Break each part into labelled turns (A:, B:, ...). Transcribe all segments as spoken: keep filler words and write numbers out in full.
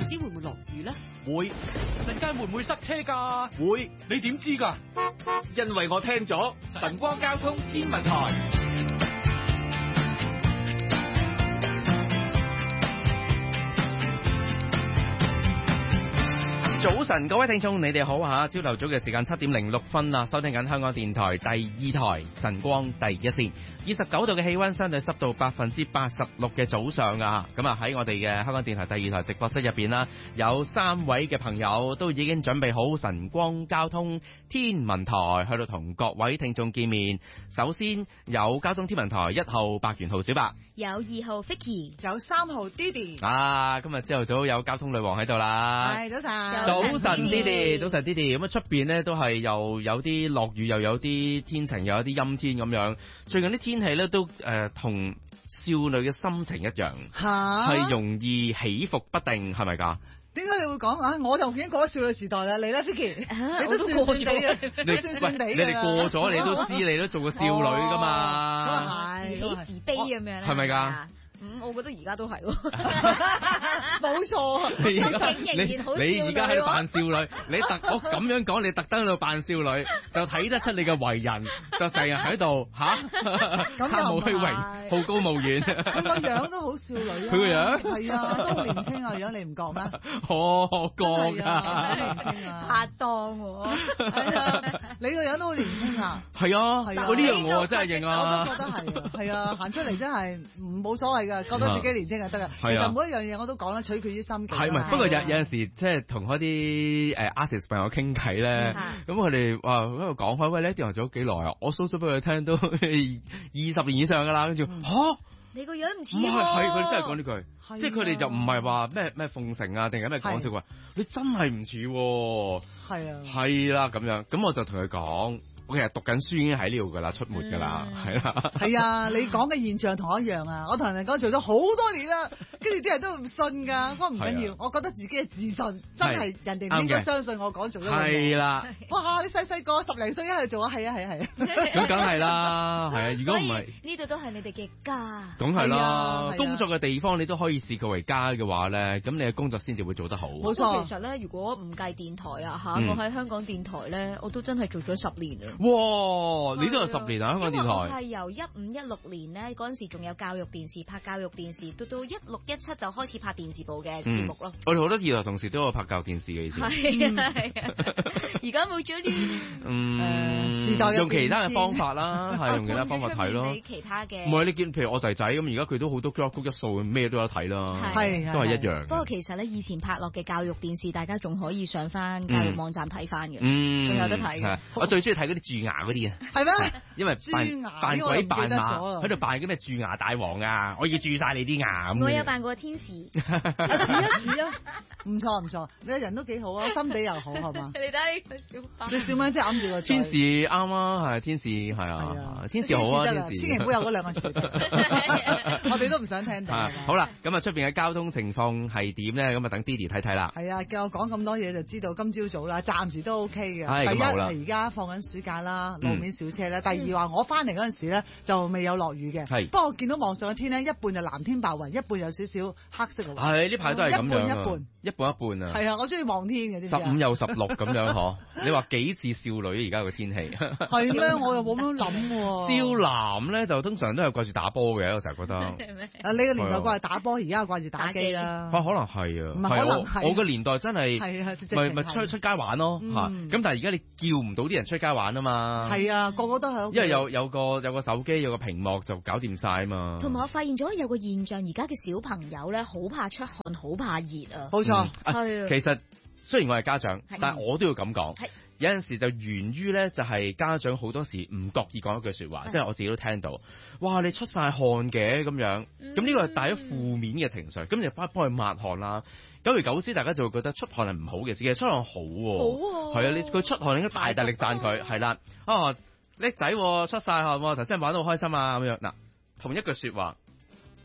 A: 知會唔會落雨咧？
B: 會。
C: 陣間會唔會塞車㗎？
B: 會。
C: 你點知㗎？
B: 因為我聽咗晨光交通天文台。早晨，各位聽眾，你哋好吓！朝頭早嘅時間七點零六分啦，收聽緊香港電台第二台晨光第一線，二十九度嘅氣溫，相對濕度百分之八十六嘅早上啊！咁啊喺我哋嘅香港電台第二台直播室入邊啦，有三位嘅朋友都已經準備好晨光交通天文台去到同各位聽眾見面。首先有交通天文台一號白元號小白，
D: 有二號 Vicky，
E: 有三號 Didi。
B: 啊，今日朝頭早有交通女王喺度啦。
E: 係早晨。
B: 早晨 Didi，早晨 Didi，咁啊出邊咧都係又有啲落雨，又有啲天晴，又有啲陰天咁樣。最近啲天氣咧都誒同、呃、少女嘅心情一樣，係容易起伏不定，係咪㗎？
E: 點解你會講啊？我就已經過咗少女時代啦，你啦 Vicky，、啊、你都過咗啦，你算算地，
B: 你哋過咗，你都知，你都做過少女㗎嘛？
E: 咁啊係，
D: 自喜自悲咁樣，
B: 係咪㗎？
D: 嗯，我覺得而家都係喎，
E: 冇錯。
D: 你
B: 你而家喺度扮少女，你特我咁樣講，你特登喺度扮少女，就睇得出你嘅為人，就成日喺度嚇，貪慕虛榮，好高騖遠。
E: 佢個樣都好少女啊！
B: 佢個樣
E: 係啊，都好年青啊，樣你唔覺咩？
B: 我覺
E: 啊，好年青啊，
D: 拍檔喎。
E: 係啊，你個樣都好年青啊。
B: 係啊，係啊，呢樣我真係認啊。
E: 我都覺得係啊，係啊，行出嚟真係唔冇所謂。覺得自己年青就得噶，其實每一樣嘢我都講啦，取決於心境。
B: 係咪？不過有有陣時即係同嗰啲誒 artist 朋友傾偈咧，咁佢哋話喺度講開，喂，你一電台做咗幾耐啊？我數數俾佢聽都二十年以上噶啦，跟住嚇
D: 你個樣唔似。
B: 唔係係佢哋真係講呢句，即係佢哋就唔係話咩咩奉承啊，定係咩講笑話？你真係唔似喎。係啊。係啦，咁樣咁我就同佢講。我其實讀緊書已經喺呢度噶啦，出沒噶啦，係啦。
E: 係啊，你講嘅現象同我一樣啊！我同人哋講做咗好多年啦，跟住啲人都唔信㗎。不過唔緊要，我覺得自己嘅自信真係人哋唔應該相信我講做咗。係啦。哇！你細細個十零歲一喺度做啊，係啊係啊係啊。
B: 咁梗係啦，係啊！如果唔係
D: 呢度都係你哋嘅家。
B: 梗係啦，工作嘅地方你都可以視佢為家嘅話咧，咁你嘅工作先至會做得好。
D: 冇錯。其實咧，如果唔計電台啊嚇，我喺香港電台咧，我都真係做咗十年啊。
B: 哇！你都有十年啊，香港電台。因為我
D: 係由一五一六年咧，嗰陣時仲有教育電視拍教育電視，到到一六一七就開始拍電視部嘅節目咯。
B: 我哋好多電台同事都有拍教育電視嘅以前。
D: 係啊係啊，而家冇咗呢。
B: 嗯，
E: 時代
B: 用其他嘅方法啦，係用其他方法睇咯。
D: 其他嘅。
B: 唔係你見，譬如我仔仔咁，而家佢都好多 Q R code 一掃，咩都有得睇啦。係都係一樣。
D: 不過其實咧，以前拍落嘅教育電視，大家仲可以上翻教育網站睇翻嘅，
B: 嗯，
D: 仲有得睇嘅。
B: 我最中意睇嗰啲蛀牙嗰啲啊。
E: 係咩？
B: 因為扮扮鬼扮馬喺度扮嗰咩蛀牙大王啊！我要蛀晒你啲牙咁。
D: 我有扮過天使，指
E: 一指啊！唔錯唔錯，你個人都幾好啊，心地又好係嘛？
D: 你睇呢個小巴，
E: 你小蚊即係揞住個
B: 天使啱啊，係天使係啊，天使好啊，天使
E: 千祈唔好有嗰兩個字，我哋都唔想聽到。
B: 好啦，咁啊出邊嘅交通情況係點咧？咁啊等 Didi 睇睇啦。
E: 係啊，叫我講咁多嘢就知道今朝早啦，暫時都 OK 嘅。第一係而家放緊暑假啦，路面少車啦。第二話我翻嚟嗰陣時咧就未有落雨嘅，不過我見到網上嘅天咧，一半就藍天白雲，一半有少少黑色嘅雲。係
B: 呢排都係咁樣，
E: 一半一半，
B: 一半一半啊。
E: 係啊，我中意望天嘅。
B: 十五又十六咁樣嗬？你話幾似少女而家個天氣？
E: 係咩？我又冇咁諗。
B: 少男咧就通常都係掛住打波嘅，我成日覺得。
E: 啊，你個年代掛住打波，而家掛住打機啦。
B: 可能係啊，
E: 唔係可能係。
B: 我個年代真係咪咪出出街玩咯嚇，咁但係而家你叫唔到啲人出街玩啊嘛。
E: 係啊，個個都係。
B: 因為有有個有個手機有個屏幕就搞掂晒啊嘛。
D: 同埋我發現咗有個現象，而家嘅小朋友咧好怕出汗，好怕熱啊。
E: 冇錯，
D: 係啊。
B: 其實雖然我係家長，但係我都要咁講。有陣時就源於咧，就係家長好多時唔覺意講一句説話，即係我自己都聽到。哇！你出晒汗嘅咁樣，咁呢個係帶咗負面嘅情緒，咁就幫幫佢抹汗啦。久而久之，大家就會覺得出汗係唔好嘅事，其實出汗好喎。係啊，你佢出汗你應該大大力讚佢，係啦。啊，叻仔出晒汗，頭先玩得好開心啊咁樣。嗱，同一句説話，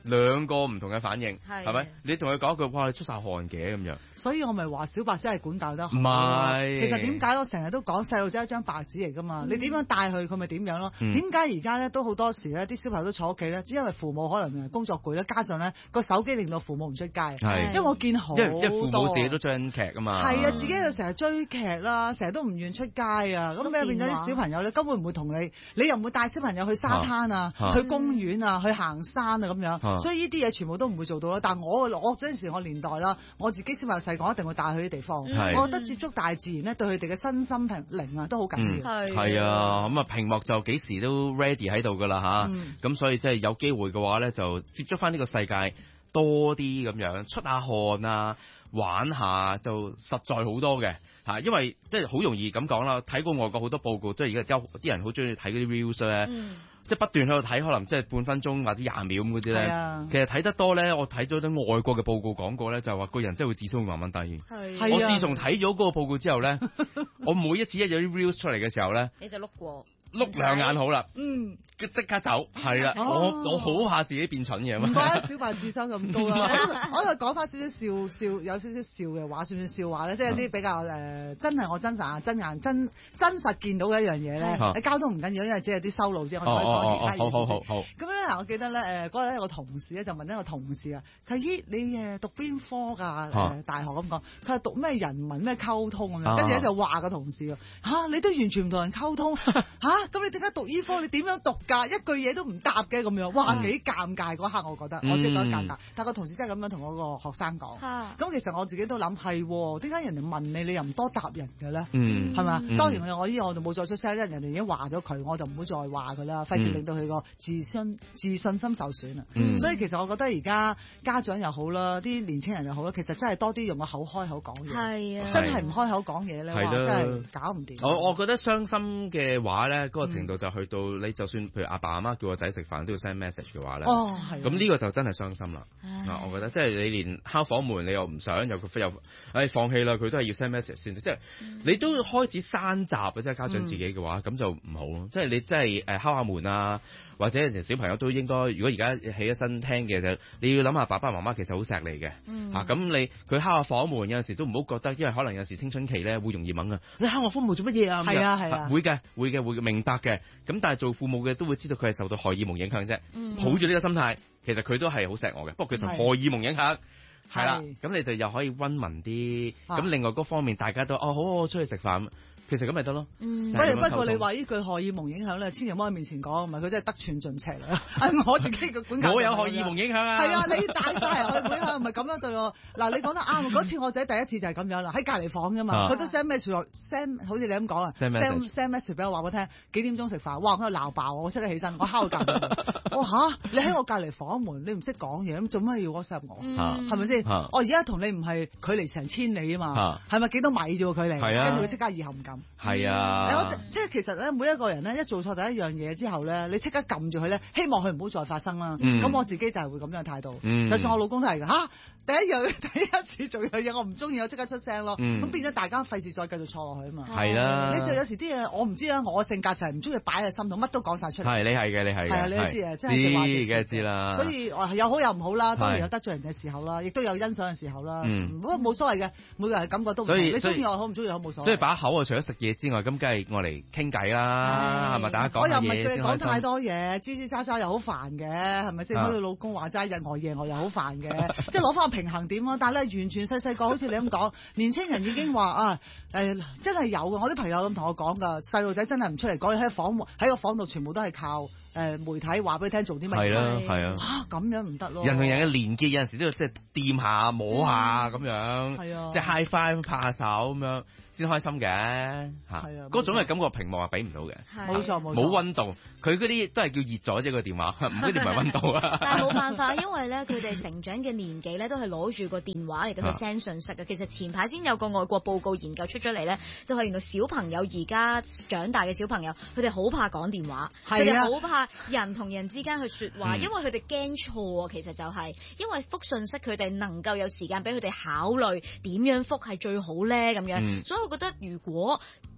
B: 兩個唔同嘅反應，係咪？你同佢講一句，哇，你出晒汗嘅咁樣。
E: 所以我咪話小白真係管教得好。
B: 唔係，
E: 其實點解我成日都講細路仔一張白紙嚟㗎嘛？嗯、你點樣帶佢，佢咪點樣咯？點解而家咧都好多時咧，啲小朋友都坐屋企咧，只因為父母可能工作攰咧，加上咧個手機令到父母唔出街。係，因為我見好多，因為父母
B: 自己都追緊劇啊嘛。
E: 係啊，自己又成日追劇啦，成日都唔願出街啊。咁咩變咗啲小朋友咧，根本唔會同你，你又唔會帶小朋友去沙灘啊、啊去公園啊、去行山啊咁樣。啊、所以呢啲嘢全部都唔會做到啦。但係我我嗰陣時我年代啦，我自己小朋友細個一定會帶佢啲地方。嗯、我覺得接觸大自然咧，對佢哋嘅身心平靈啊都好緊要。
B: 係係、嗯、啊，咁啊屏幕就幾時都 ready 喺度㗎啦吓，咁、嗯、所以即係有機會嘅話咧，就接觸翻呢個世界多啲咁樣，出下汗啊，玩下就實在好多嘅嚇，因為即係好容易咁講啦。睇過外國好多報告，即係而家有啲人好中意睇嗰啲 reels 咧。嗯即係不斷喺度睇，可能即係半分鐘或者廿秒咁嗰啲咧。啊、其實睇得多咧，我睇咗啲外國嘅報告講過咧，就係話個人真係會智商會慢慢低。係、啊。我自從睇咗嗰個報告之後咧，我每一次一有啲 reels 出嚟嘅時候咧，
D: 你就碌過。
B: 碌兩眼好啦，
E: 嗯，
B: 即刻走，係啦，我我好怕自己變蠢嘅。
E: 唔怪得小白智商咁高啦。我就講翻少少笑笑，有少少笑嘅話，算唔算笑話咧？即係有啲比較誒、呃，真係我真實真眼真真實見到嘅一樣嘢咧。喺交通唔緊要，因為只係啲收路啫。我哋可以講其他嘢。
B: 好好好好。
E: 咁咧嗱，我記得咧誒嗰日咧有個同事咧就問一個同事啊，佢咦你誒讀邊科㗎？誒大學咁講，佢話讀咩人文咩溝通咁樣，跟住咧就話個同事啊嚇你都完全唔同人溝通嚇。咁你點解讀醫科？你點樣讀㗎？一句嘢都唔答嘅咁樣，哇幾尷尬嗰刻，我覺得我即係覺得尷尬。但個同事真係咁樣同我個學生講。咁其實我自己都諗係，點解人哋問你，你又唔多答人嘅咧？係咪？當然我依我就冇再出聲，因為人哋已經話咗佢，我就唔會再話佢啦，費事令到佢個自信自信心受損啊。所以其實我覺得而家家長又好啦，啲年青人又好啦，其實真係多啲用個口開口講嘢。係啊，真係唔開口講嘢咧，哇！真係搞唔掂。
B: 我我覺得傷心嘅話咧，嗰個程度就去到你就算譬如阿爸阿媽叫個仔食飯都要 send message 嘅話咧，
E: 哦，
B: 咁呢個就真係傷心啦。啊，我覺得即係你連敲房門你又唔想，又佢又唉放棄啦，佢都係要 send message 先。即係你都開始閂閘啊！即係家長自己嘅話，咁、嗯、就唔好咯。即係你真係誒敲下門啊，或者有時小朋友都應該，如果而家起咗身聽嘅就你要諗下爸爸媽媽其實好錫你嘅。嗯。嚇咁、啊、你佢敲下房門有陣時都唔好覺得，因為可能有時青春期咧會容易掹啊。你敲我房門做乜嘢啊？
E: 係啊係啊。
B: 會嘅會嘅會明白嘅。咁但係做父母嘅都會知道佢係受到荷爾蒙影響啫。嗯、抱住呢個心態，其實佢都係好錫我嘅。不過佢受荷爾蒙影響。係啦，咁你就又可以溫文啲。咁、啊、另外嗰方面，大家都哦好，我出去食飯。其實咁咪得咯。嗯，不過
E: 不過你話呢句荷爾蒙影響咧，千祈唔好喺面前講，唔係佢真係得寸進尺啦。我自己嘅管教，
B: 我有荷爾蒙影響啊。係
E: 啊，你大晒荷爾蒙影響，唔係咁樣對我。嗱，你講得啱。嗰次我仔第一次就係咁樣啦，喺隔離房㗎嘛，佢都 send message send， 好似你咁講啊 ，send send message 俾我話我聽幾點鐘食飯。哇，佢鬧爆我，我即刻起身，我敲佢隔離。我嚇你喺我隔離房門，你唔識講嘢，咁做乜要 WhatsApp 我？係咪先？我而家同你唔係距離成千里啊嘛，係咪幾多米啫喎距離？係啊，跟住佢即刻以後唔敢。
B: 係啊。
E: 即係其實咧，每一個人咧一做錯第一樣嘢之後咧，你即刻撳住佢咧，希望佢唔好再發生啦。咁、嗯、我自己就係會咁樣嘅態度。嗯、就算我老公都係㗎嚇，第一樣第一次做樣嘢，我唔中意，我即刻出聲咯。咁、嗯、變咗大家費事再繼續錯落去啊嘛。係啦。你就有時啲嘢我唔知啊，我性格就係唔中意擺喺心度，乜都講晒出嚟。係
B: 你係嘅，你係嘅。係啊，你都知啊，真係直話直説。知啦。所以有好有唔好啦，當然有得罪人嘅時候啦，亦都有欣賞嘅時候啦。不過冇所謂嘅，每個人感覺都唔同。你中意我好，唔中意我冇所謂。 所以把口啊，除咗食嘢之外，咁梗係我嚟傾偈啦，係咪？大家講嘢。我又唔係叫你講
E: 太多嘢，吱吱喳喳又好煩嘅，係咪先？好似老公話齋，日我夜我又好煩嘅，即係攞翻個平衡點咯。但係咧，完全細細個好似你咁講，年青人已經話啊，誒真係有嘅。我啲朋友咁同我講㗎，細路仔真係唔出嚟講嘢，喺房喺個房度全部都係靠。誒媒體話俾你聽做啲乜嘢？係啦，係啊。嚇咁樣唔得咯！
B: 人同人嘅連結有陣時都要即係掂下摸下咁樣，係啊，即係 high five 拍下手咁樣先開心嘅嚇。係啊，嗰種嘅感覺屏幕係俾唔到嘅。
E: 冇錯冇錯。
B: 冇溫度，佢嗰啲都係叫熱咗啫個電話，唔一定唔係溫度啊。
D: 但係冇辦法，因為咧佢哋成長嘅年紀咧都係攞住個電話嚟到去 send 信息嘅。其實前排先有個外國報告研究出咗嚟咧，就係原來小朋友而家長大嘅小朋友，佢哋好怕講電話，佢哋好怕人同人之間去說話，嗯、因為佢哋驚錯，其實就係、是、因為覆信息，佢哋能夠有時間俾佢哋考慮點樣覆係最好咧咁樣，嗯、所以我覺得如果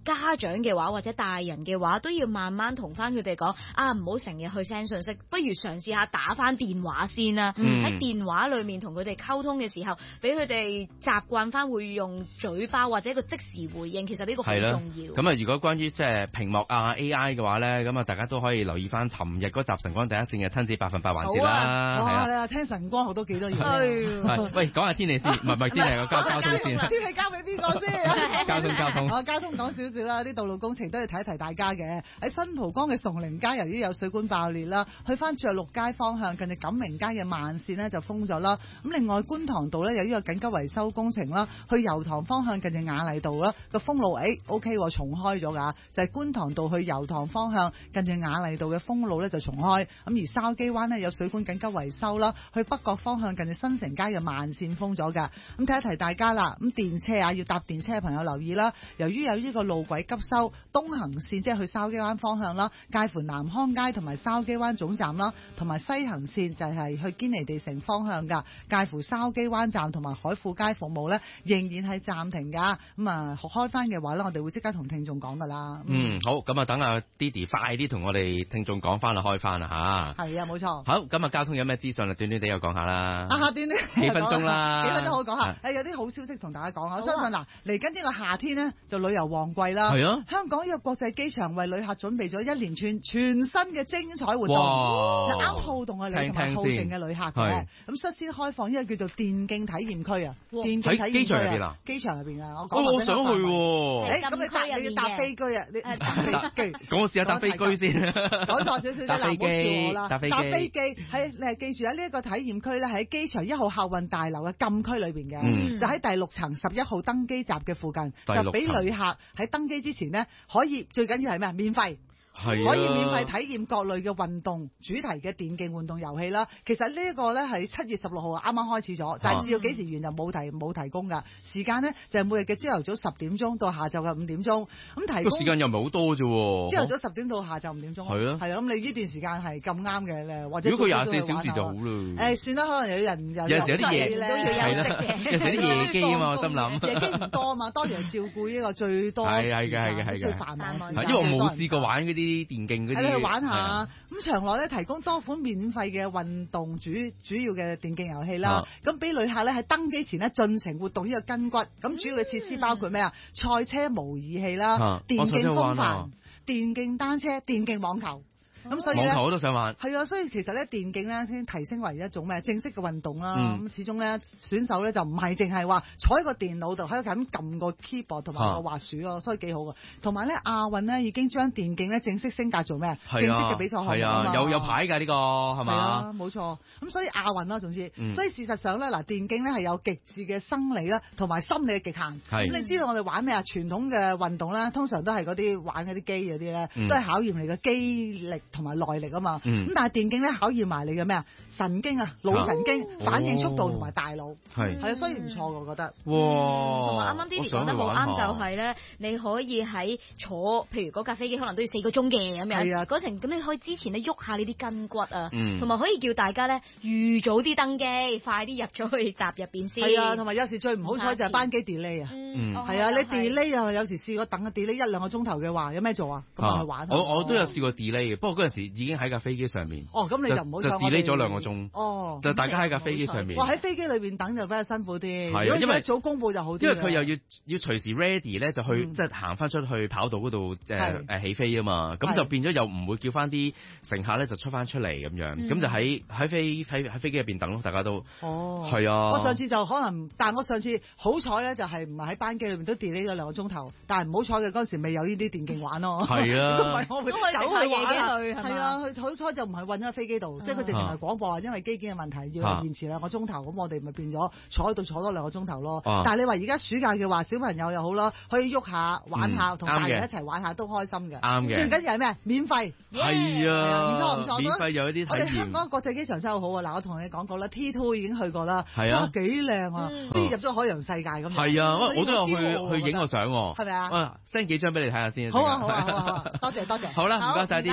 D: 家長嘅話或者大人嘅話，都要慢慢同翻佢哋講啊，唔好成日去 send 信息，不如嘗試下打翻電話先啦。喺、嗯、電話裏面同佢哋溝通嘅時候，俾佢哋習慣翻會用嘴巴或者一個即時回應，其實呢個好重要。
B: 咁啊，如果關於即係屏幕啊 A I 嘅話咧，咁啊大家都可以留意翻尋日嗰集晨光第一線嘅親子百分百環節啦。
E: 哇！你話聽晨光學到幾多嘢？
B: 喂，講下天氣先，唔係唔係天氣，個交交通先。
E: 天氣交俾邊個先？
B: 交通交通。
E: 我交通講少少啦，啲道路工程都要提一提大家嘅。喺新蒲崗嘅崇寧街，由於有水管爆裂啦，去翻爵祿街方向近住錦明街嘅慢線呢就封咗啦。咁另外觀塘道呢，由於有緊急維修工程啦，去油塘方向近住雅麗道啦個封路，誒 O K 重開咗㗎，就係、是、觀塘道去油塘方向近住雅麗道嘅封路呢就重開。咁而筲箕灣呢，有水管緊急維修啦，去北角方向近住新城街嘅慢線封咗㗎。咁提一提大家啦，咁電車啊要搭電車嘅朋友留意啦，由於有呢個路軌急修，東行線即係去筲箕灣方向啦，介乎南康街同埋筲箕灣總站啦，同埋西行線就係去堅尼地城方向㗎，介乎筲箕灣站同埋海富街服務呢，仍然係暫停㗎。咁啊開翻嘅話呢，我哋會即刻同聽眾講㗎啦。
B: 嗯，好，咁啊等阿 Didi 快啲同我哋聽眾講翻啦，開翻啦嚇。係
E: 啊，冇錯。
B: 好，今日交通有咩資訊啊？短短地又講下啦。
E: 啊，短短
B: 幾分鐘啦，
E: 幾分鐘好講下。誒，有啲好消息同大家講下。我相信嗱，嚟緊呢個夏天呢，就旅遊旺季啦。係啊。香港呢個國際機場為旅客準備咗一連串全新嘅精彩活動。哇！啱好動啊，你同埋好勝嘅旅客嘅。咁率先開放呢個叫做電競體驗區啊。電競體驗區啊。喺機場入邊啊？機場入邊啊，我講
B: 我想去喎。
E: 誒，咁你搭你要搭飛機啊？你搭飛機。
B: 咁我試下搭飛機先。
E: 講錯少少啫，嗱，唔好笑我啦。搭飛機。搭飛機喺你係記住啊！呢一個體驗區咧喺機場一號客運大樓嘅禁區裏邊嘅，嗯、就喺第六層十一號登機閘嘅附近，就俾旅客喺登機之前呢，可以最緊要係咩啊？免費。可以免費體驗各類嘅運動主題嘅電競運動遊戲啦。其實呢一個咧係七月十六號啱啱開始咗，但係至到幾時完就冇提冇提供㗎。時間呢就係每日嘅朝頭早十點鐘到下晝嘅五點鐘。咁提供
B: 個時間又唔係好多啫。
E: 朝頭早十點到下晝五點鐘。係啊，係啊。咁你呢段時間係咁啱嘅咧，或者
B: 如果佢廿四小時就好啦。
E: 誒，算啦，可能有人有
B: 有時有啲夜
E: 都要休息嘅，
B: 有時啲夜機啊嘛，我心諗。
E: 夜機唔多啊嘛，多人照顧呢個最多
B: 係係嘅係嘅係嘅
E: 最繁忙時間。
B: 因為我冇試過玩嗰啲電競嗰啲。
E: 去玩下，咁場內咧提供多款免費嘅運動主主要嘅電競遊戲啦，咁俾、啊、旅客咧喺登機前咧盡情活動呢個筋骨，咁、嗯、主要嘅設施包括咩啊？賽車模擬器啦，啊、電競風帆、啊、電競單車、電競網球。咁所以咧，網球我都想玩。係啊，所以其實咧電競咧先提升為一種咩正式嘅運動啦。咁、嗯、始終咧選手咧就唔係淨係話坐喺個電腦度喺度咁撳個 keyboard 同埋個滑鼠咯，啊、所以幾好嘅。同埋咧亞運咧已經將電競咧正式升格做咩？啊、正式嘅比賽項目啊嘛。有有牌㗎呢、呢個係咪？係啊，冇錯。咁所以亞運啦，總之，嗯、所以事實上咧嗱，電競咧係有極致嘅生理啦，同埋心理嘅極限。咁是你知道我哋玩咩啊？傳統嘅運動咧，通常都係嗰啲玩嗰啲機嗰啲咧，嗯、都係考驗你嘅機力。同埋耐力啊嘛，咁、嗯、但係電競咧考驗埋你嘅咩啊？神經啊，腦神經、啊、反應速度同埋大腦，係係啊，所以唔錯嘅，我覺得。哇！
D: 同埋啱啱 Didi 講得好啱，就係咧，你可以喺坐，譬如嗰架飛機可能都要四個鐘嘅咁樣，係啊，嗰程咁你可以之前咧喐下呢啲筋骨啊，同埋、嗯、可以叫大家咧預早啲登機，快啲入咗去閘入邊先。係啊，同埋有時最唔好彩就係班機 delay 啊，嗯，係啊，你 delay 啊，有時試過等個 delay 一兩個鐘頭嘅話，有咩做啊？咁咪去玩。
B: 我我都有試過 delay 嘅，不過嗰陣時已經喺架飛機上面。哦，咁你就唔好就 delay 咗兩個鐘。哦，就大家喺架飛機上面。哇，喺飛機裏邊等就比較辛苦啲。係啊，因為早公佈就好啲。因為佢又要要隨時 ready 咧，就去即係行翻出去跑道嗰度誒誒起飛啊嘛。咁就變咗又唔會叫翻啲乘客咧就出翻出嚟咁樣。咁就喺喺飛喺喺飛機入邊等咯，大家都。哦。係啊。我上次就可能，但係我上次好彩咧，就係唔係喺班機裏邊都 delay 咗兩個鐘頭。但係唔好彩嘅嗰陣時未有呢啲電競玩咯。係啊。唔係我會走去玩啊。係啊，佢好彩就唔係韞咗喺飛機度，即係佢直情係廣播，因為機件嘅問題要延遲兩個鐘頭，咁我哋咪變咗坐喺度坐多兩個鐘頭咯。但係你話而家暑假嘅話，小朋友又好啦，可以喐下玩下，同大人一齊玩下都開心嘅。啱嘅。最緊要係咩？免費。係啊。唔錯唔錯。免費有一啲體驗。我哋香港國際機場真係好好啊！嗱，我同你講過啦 ，T two 已經去過啦。係啊。哇，幾靚啊！好似入咗海洋世界咁。係啊，我都有去去影個相。係咪啊？啊，send 幾張俾你睇下先。好啊好啊好啊！多謝多謝。好啦，唔該晒 Didi。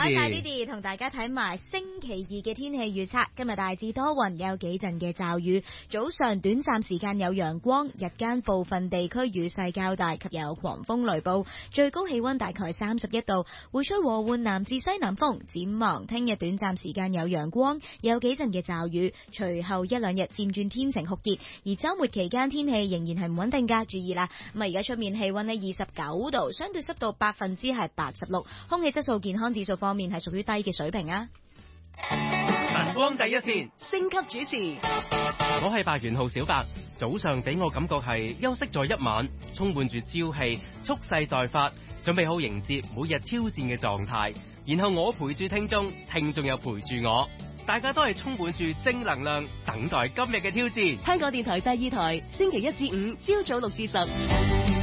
D: Didi 同大家睇埋星期二嘅天氣預測。今日大致多雲，有幾陣嘅驟雨，早上短暫時間有陽光，日間部分地區雨勢較大及有狂風雷暴，最高氣溫大概三十一度，會吹和緩南至西南風。展望聽日短暫時間有陽光，有幾陣嘅驟雨，隨後一兩日漸轉天晴酷熱，而周末期間天氣仍然係唔穩定噶，注意啦。咁啊，而家出面氣溫呢二十九度，相對濕度百分之係八十六，空氣質素健康指數方面係屬於低嘅水平啊。
C: 晨光第一線，
A: 星級主持，
F: 我係白元浩小白。早上俾我感覺係休息咗一晚，充滿住朝氣，蓄勢待發，準備好迎接每日挑戰嘅狀態。然後我陪住聽眾，聽眾又陪住我，大家都係充滿住正能量，等待今日嘅挑戰。
A: 香港電台第二台，星期一至五朝早六至十。